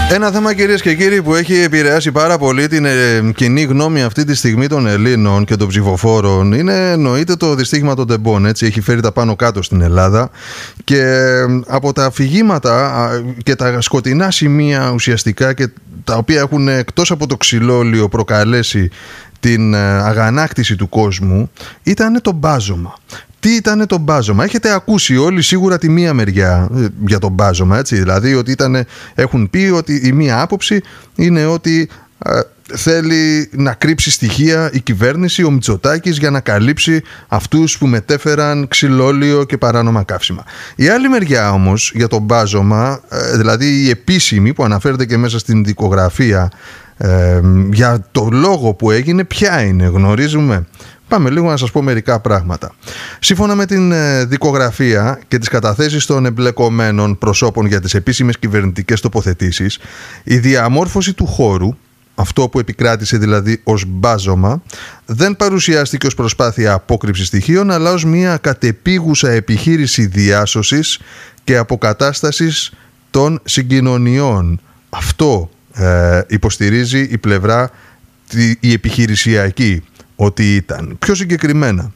Ένα θέμα, κυρίες και κύριοι, που έχει επηρεάσει πάρα πολύ την κοινή γνώμη αυτή τη στιγμή των Ελλήνων και των ψηφοφόρων είναι, εννοείται, το δυστύχημα των τεμπών. Έτσι, έχει φέρει τα πάνω κάτω στην Ελλάδα και από τα αφηγήματα και τα σκοτεινά σημεία ουσιαστικά, και τα οποία έχουν, εκτός από το ξυλόλιο, προκαλέσει την αγανάκτηση του κόσμου, ήταν το μπάζωμα. Τι ήταν το μπάζωμα? Έχετε ακούσει όλοι σίγουρα τη μία μεριά για το μπάζωμα, έτσι. Δηλαδή ότι έχουν πει ότι η μία άποψη είναι ότι θέλει να κρύψει στοιχεία η κυβέρνηση, ο Μητσοτάκης, για να καλύψει αυτούς που μετέφεραν ξυλόλιο και παράνομα καύσιμα. Η άλλη μεριά όμως για το μπάζωμα, δηλαδή η επίσημη, που αναφέρεται και μέσα στην δικογραφία, για το λόγο που έγινε, ποια είναι? Γνωρίζουμε? Πάμε λίγο να σας πω μερικά πράγματα. Σύμφωνα με την δικογραφία και τις καταθέσεις των εμπλεκομένων προσώπων για τις επίσημες κυβερνητικές τοποθετήσεις, η διαμόρφωση του χώρου, αυτό που επικράτησε δηλαδή ως μπάζωμα, δεν παρουσιάστηκε ως προσπάθεια απόκρυψης στοιχείων, αλλά ως μια κατεπίγουσα επιχείρηση διάσωσης και αποκατάστασης των συγκοινωνιών. Αυτό υποστηρίζει η πλευρά η επιχειρησιακή ότι ήταν. Πιο συγκεκριμένα,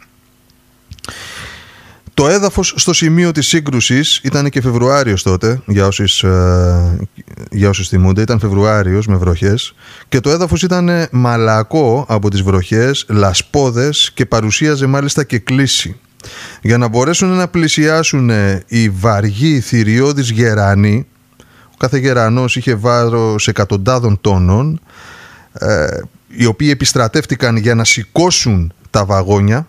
το έδαφος στο σημείο της σύγκρουσης ήταν και Φεβρουάριος τότε, για όσους θυμούνται, ήταν Φεβρουάριος με βροχές, και το έδαφος ήταν μαλακό από τις βροχές, λασπόδες, και παρουσίαζε μάλιστα και κλίση. Για να μπορέσουν να πλησιάσουν οι βαριοί θηριώδεις γερανοί, ο κάθε γερανός είχε βάρος εκατοντάδων τόνων, οι οποίοι επιστρατεύτηκαν για να σηκώσουν τα βαγόνια,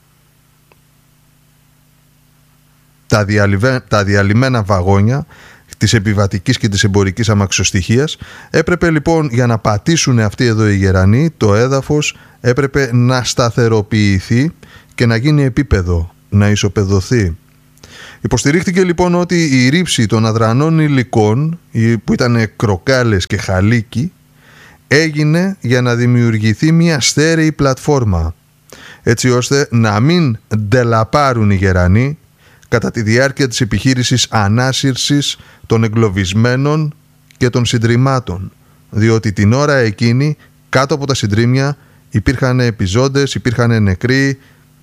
τα διαλυμένα βαγόνια της επιβατικής και της εμπορικής αμαξοστοιχίας. Έπρεπε λοιπόν, για να πατήσουν αυτοί εδώ οι γερανοί, το έδαφος έπρεπε να σταθεροποιηθεί και να γίνει επίπεδο, να ισοπεδωθεί. Υποστηρίχθηκε λοιπόν ότι η ρήψη των αδρανών υλικών, που ήταν κροκάλες και χαλίκι, έγινε για να δημιουργηθεί μια στέρεη πλατφόρμα, έτσι ώστε να μην ντελαπάρουν οι γερανοί κατά τη διάρκεια της επιχείρησης ανάσυρσης των εγκλωβισμένων και των συντριμμάτων, διότι την ώρα εκείνη κάτω από τα συντρίμμια υπήρχαν επιζώντες, υπήρχαν νεκροί,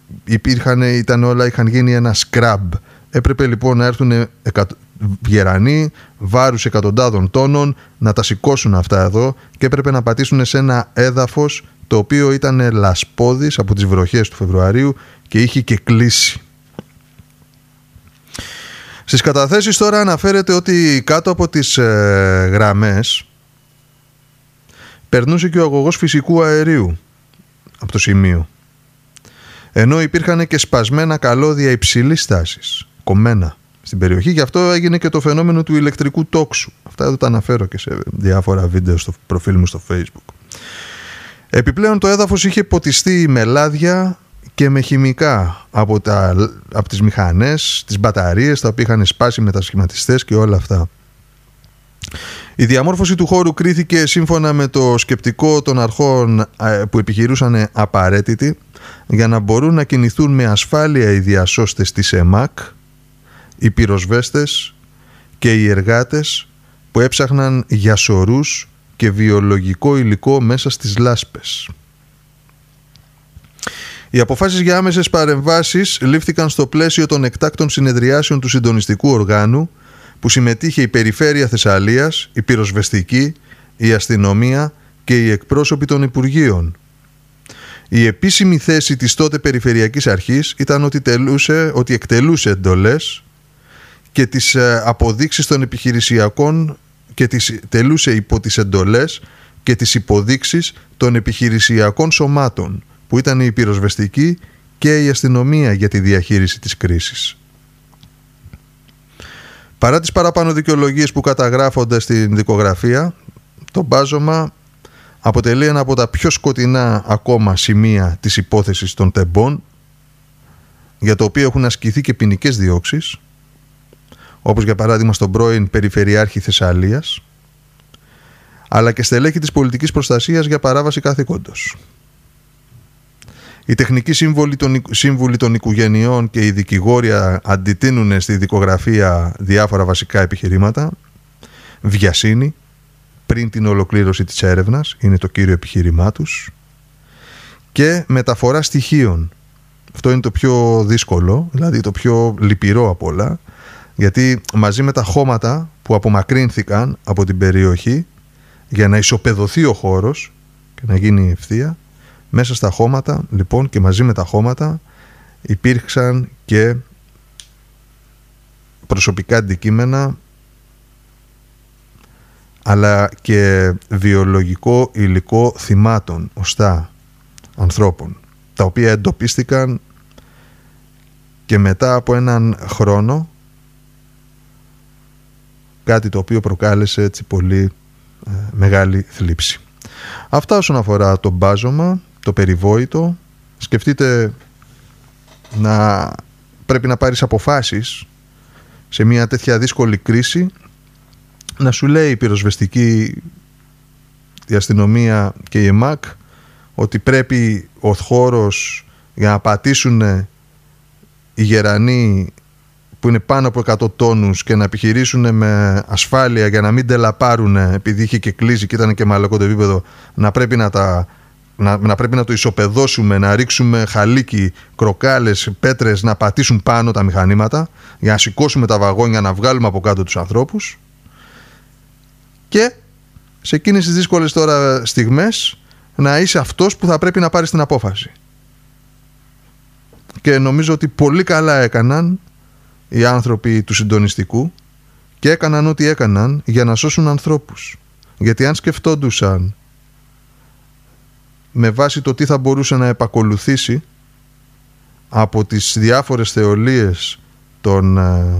είχαν γίνει ένα σκραμπ. Έπρεπε λοιπόν να έρθουν γερανοί βάρους εκατοντάδων τόνων να τα σηκώσουν αυτά εδώ, και έπρεπε να πατήσουν σε ένα έδαφος το οποίο ήταν λασπόδης από τις βροχές του Φεβρουαρίου και είχε και κλείσει. Στις καταθέσεις τώρα αναφέρεται ότι κάτω από τις γραμμές περνούσε και ο αγωγός φυσικού αερίου από το σημείο, ενώ υπήρχαν και σπασμένα καλώδια υψηλής τάσης, κομμένα στην περιοχή. Γι' αυτό έγινε και το φαινόμενο του ηλεκτρικού τόξου. Αυτά εδώ τα αναφέρω και σε διάφορα βίντεο στο προφίλ μου στο Facebook. Επιπλέον το έδαφος είχε ποτιστεί με λάδια και με χημικά από τις μηχανές, τις μπαταρίες, τα οποία είχαν σπάσει μετασχηματιστές και όλα αυτά. Η διαμόρφωση του χώρου κρίθηκε σύμφωνα με το σκεπτικό των αρχών που επιχειρούσαν απαραίτητη για να μπορούν να κινηθούν με ασφάλεια οι διασώστες της ΕΜΑΚ, οι πυροσβέστες και οι εργάτες που έψαχναν για σωρούς και βιολογικό υλικό μέσα στις λάσπες. Οι αποφάσεις για άμεσες παρεμβάσεις λήφθηκαν στο πλαίσιο των εκτάκτων συνεδριάσεων του συντονιστικού οργάνου, που συμμετείχε η Περιφέρεια Θεσσαλίας, η πυροσβεστική, η αστυνομία και οι εκπρόσωποι των Υπουργείων. Η επίσημη θέση της τότε Περιφερειακής Αρχής ήταν ότι εκτελούσε εντολές και τις αποδείξεις των επιχειρησιακών, και τις τελούσε υπό τις εντολές και τις υποδείξεις των επιχειρησιακών σωμάτων, που ήταν η πυροσβεστική και η αστυνομία, για τη διαχείριση της κρίσης. Παρά τις παραπάνω δικαιολογίες που καταγράφονται στην δικογραφία, το μπάζωμα αποτελεί ένα από τα πιο σκοτεινά ακόμα σημεία της υπόθεσης των τεμπών, για το οποίο έχουν ασκηθεί και ποινικές διώξεις, όπως για παράδειγμα στον πρώην Περιφερειάρχη Θεσσαλίας, αλλά και στελέχη της πολιτικής προστασίας για παράβαση καθήκοντος. Οι τεχνικοί σύμβουλοι των οικογενειών και οι δικηγόροι αντιτείνουν στη δικογραφία διάφορα βασικά επιχειρήματα: βιασύνη, πριν την ολοκλήρωση της έρευνας, είναι το κύριο επιχείρημά τους, και μεταφορά στοιχείων. Αυτό είναι το πιο δύσκολο, δηλαδή το πιο λυπηρό απ' όλα, γιατί μαζί με τα χώματα που απομακρύνθηκαν από την περιοχή για να ισοπεδωθεί ο χώρος και να γίνει ευθεία, μέσα στα χώματα λοιπόν και μαζί με τα χώματα υπήρξαν και προσωπικά αντικείμενα, αλλά και βιολογικό υλικό θυμάτων, οστά ανθρώπων, τα οποία εντοπίστηκαν και μετά από έναν χρόνο, κάτι το οποίο προκάλεσε έτσι πολύ μεγάλη θλίψη. Αυτά όσον αφορά το μπάζωμα, το περιβόητο. Σκεφτείτε να πρέπει να πάρεις αποφάσεις σε μια τέτοια δύσκολη κρίση, να σου λέει η πυροσβεστική, η αστυνομία και η ΕΜΑΚ ότι πρέπει ο χώρος για να πατήσουν οι γερανοί που είναι πάνω από 100 τόνους και να επιχειρήσουν με ασφάλεια για να μην τελαπάρουν, επειδή είχε και κλείσει και ήταν και μαλακό το επίπεδο, να πρέπει να το ισοπεδώσουμε, να ρίξουμε χαλίκι, κροκάλες, πέτρες, να πατήσουν πάνω τα μηχανήματα για να σηκώσουμε τα βαγόνια, να βγάλουμε από κάτω τους ανθρώπους. Και σε εκείνες τις δύσκολες τώρα στιγμές να είσαι αυτός που θα πρέπει να πάρεις την απόφαση. Και νομίζω ότι πολύ καλά έκαναν οι άνθρωποι του συντονιστικού και έκαναν ό,τι έκαναν για να σώσουν ανθρώπους. Γιατί αν σκεφτόντουσαν με βάση το τι θα μπορούσε να επακολουθήσει από τις διάφορες θεωλίες των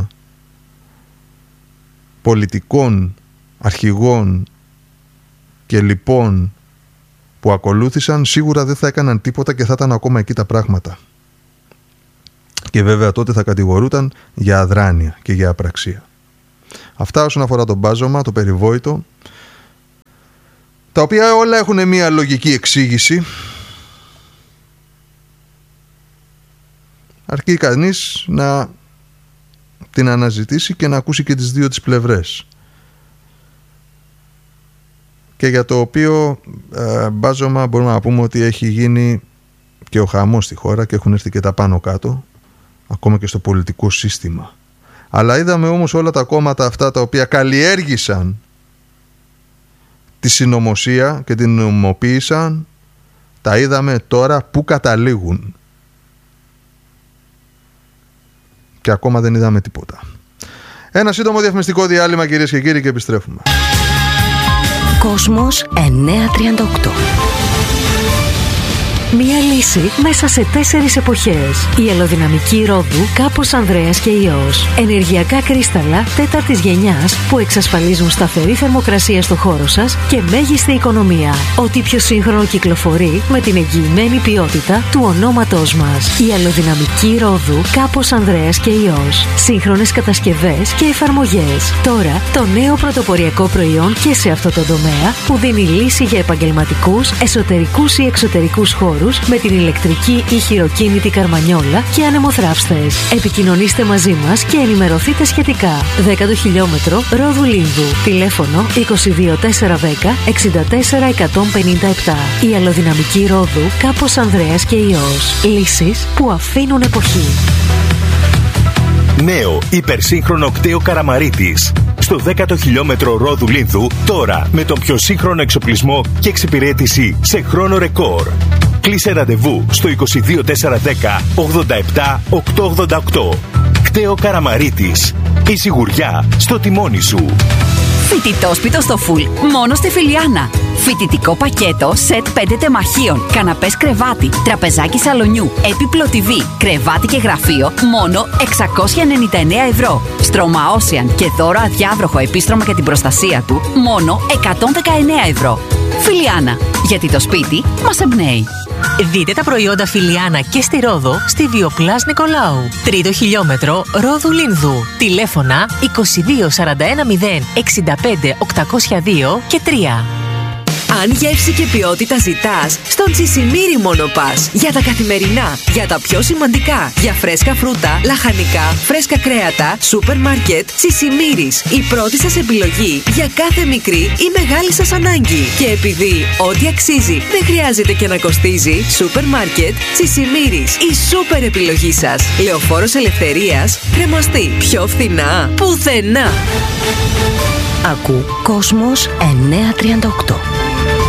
πολιτικών αρχηγών και λοιπόν που ακολούθησαν, σίγουρα δεν θα έκαναν τίποτα και θα ήταν ακόμα εκεί τα πράγματα. Και βέβαια τότε θα κατηγορούταν για αδράνεια και για απραξία. Αυτά όσον αφορά το μπάζωμα, το περιβόητο, τα οποία όλα έχουν μια λογική εξήγηση. Αρκεί κανείς να την αναζητήσει και να ακούσει και τις δύο τις πλευρές. Και για το οποίο μπάζωμα μπορούμε να πούμε ότι έχει γίνει και ο χαμός στη χώρα και έχουν έρθει και τα πάνω κάτω, ακόμα και στο πολιτικό σύστημα. Αλλά είδαμε όμως όλα τα κόμματα αυτά τα οποία καλλιέργησαν τη συνωμοσία και την νομιμοποίησαν, τα είδαμε τώρα που καταλήγουν. Και ακόμα δεν είδαμε τίποτα. Ένα σύντομο διαφημιστικό διάλειμμα, κυρίες και κύριοι, και επιστρέφουμε. Κόσμος 938. Μία λύση μέσα σε 4 εποχές. Η αλλοδυναμική ρόδου Κάπος Ανδρέας και Υιός. Ενεργειακά κρίσταλα 4ης γενιάς που εξασφαλίζουν σταθερή θερμοκρασία στο χώρο σας και μέγιστη οικονομία. Ό,τι πιο σύγχρονο κυκλοφορεί με την εγγυημένη ποιότητα του ονόματός μας. Η αλλοδυναμική ρόδου Κάπος Ανδρέας και Υιός. Σύγχρονες κατασκευές και εφαρμογές. Τώρα το νέο πρωτοποριακό προϊόν και σε αυτό το τομέα που δίνει λύση για επαγγελματικούς, εσωτερικούς ή εξωτερικούς χώρους με την ηλεκτρική ή χειροκίνητη καρμανιόλα και ανεμοθράυστες. Επικοινωνήστε μαζί μας και ενημερωθείτε σχετικά. 10ο χιλιόμετρο Ρόδου Λίνδου. Τηλέφωνο 22410 64157. Η αλλοδυναμική ρόδου Κάπος Ανδρέας και Υιός. Λύσεις που αφήνουν εποχή. Νέο υπερσύγχρονο κτέο Καραμαρίτης. Στο 10ο χιλιόμετρο Ρόδου Λίνδου, τώρα με τον πιο σύγχρονο εξοπλισμό και εξυπηρέτηση σε χρόνο ρεκόρ. Κλείσε ραντεβού στο 22410 87 888. Κτέο Καραμαρίτης. Η σιγουριά στο τιμόνι σου. Φοιτητόσπιτο στο φουλ, μόνο στη Φιλιάνα. Φοιτητικό πακέτο, σετ 5 τεμαχίων, καναπές κρεβάτι, τραπεζάκι σαλονιού, έπιπλο TV, κρεβάτι και γραφείο, μόνο 699 ευρώ. Στρώμα Ocean και δώρο αδιάβροχο επίστρωμα για την προστασία του, μόνο 119 ευρώ. Φιλιάνα, γιατί το σπίτι μας εμπνέει. Δείτε τα προϊόντα Φιλιάνα και στη Ρόδο στη Βιοπλάς Νικολάου. 3ο χιλιόμετρο Ρόδου Λίνδου. Τηλέφωνα 22 41 0 65 802 και 3. Αν γεύση και ποιότητα ζητάς, στον Τσισιμίρι μόνο πας. Για τα καθημερινά, για τα πιο σημαντικά, για φρέσκα φρούτα, λαχανικά, φρέσκα κρέατα, σούπερ μάρκετ, Τσισιμίρις. Η πρώτη σας επιλογή για κάθε μικρή ή μεγάλη σας ανάγκη. Και επειδή ό,τι αξίζει δεν χρειάζεται και να κοστίζει, σούπερ μάρκετ, Τσισιμίρις. Η σούπερ επιλογή σας. Λεωφόρος Ελευθερίας, Κρεμαστή. Πιο φθηνά, πουθενά. Ακού Κόσμος 938.